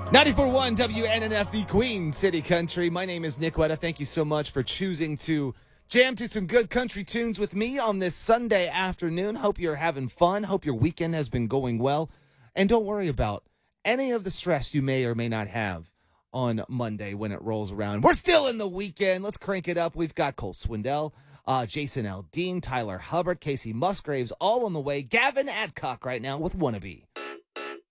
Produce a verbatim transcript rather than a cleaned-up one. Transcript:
ninety-four point one W N N F, the Queen City Country. My name is Nick Wetta. Thank you so much for choosing to jam to some good country tunes with me on this Sunday afternoon. Hope you're having fun. Hope your weekend has been going well. And don't worry about any of the stress you may or may not have on Monday when it rolls around. We're still in the weekend. Let's crank it up. We've got Cole Swindell, uh, Jason Aldean, Tyler Hubbard, Casey Musgraves all on the way. Gavin Adcock right now with Wannabe.